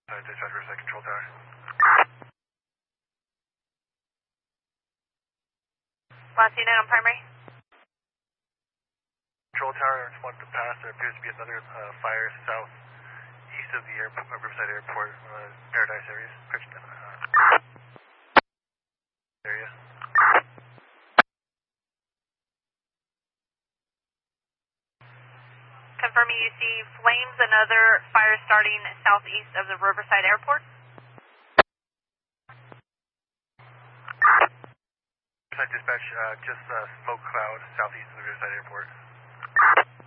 Dispatch Riverside Control Tower. Last unit on primary. Control Tower, I just wanted to pass. There appears to be another fire southeast of the Riverside Airport, Paradise area. Confirming you see flames and other fires starting southeast of the Riverside Airport. Riverside Dispatch, just smoke cloud southeast of the Riverside Airport.